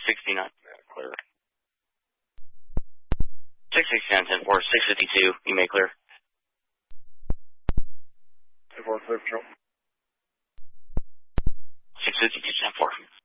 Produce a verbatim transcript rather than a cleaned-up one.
sixty-nine. Yeah, clear. six sixty-nine, ten four, six fifty-two, you may clear. ten four, clear patrol. six fifty-two, ten four.